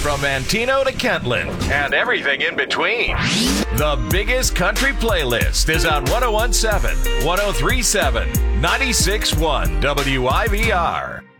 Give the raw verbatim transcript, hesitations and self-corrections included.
from Manteno to Kentland and everything in between. The biggest country playlist is on one oh one point seven, one oh three point seven, ninety-six point one W I V R.